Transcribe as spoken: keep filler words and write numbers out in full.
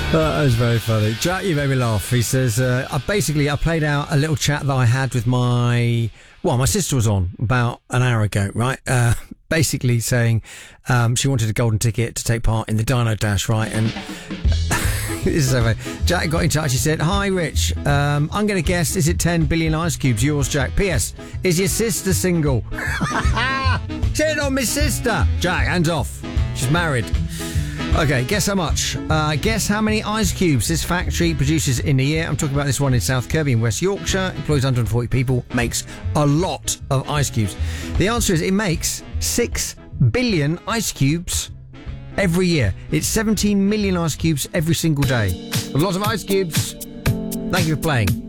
That was very funny. Jack, you made me laugh. He says, uh, I basically, I played out a little chat that I had with my, well, my sister was on about an hour ago, right? Uh, basically saying um, she wanted a golden ticket to take part in the Dino Dash, right? And this is so funny. Jack got in touch. He said, hi, Rich. Um, I'm going to guess, is it ten billion ice cubes? Yours, Jack. P S. Is your sister single? Turn on my sister. Jack, hands off. She's married. Okay, guess how much? Uh, guess how many ice cubes this factory produces in a year? I'm talking about this one in South Kirby in West Yorkshire. Employs one hundred forty people, makes a lot of ice cubes. The answer is it makes six billion ice cubes every year. It's seventeen million ice cubes every single day. A lot of ice cubes. Thank you for playing.